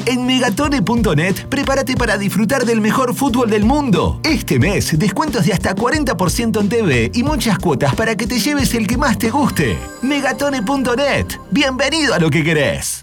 En Megatone.net, prepárate para disfrutar del mejor fútbol del mundo. Este mes, descuentos de hasta 40% en TV y muchas cuotas para que te lleves el que más te guste. Megatone.net. Bienvenido a lo que querés.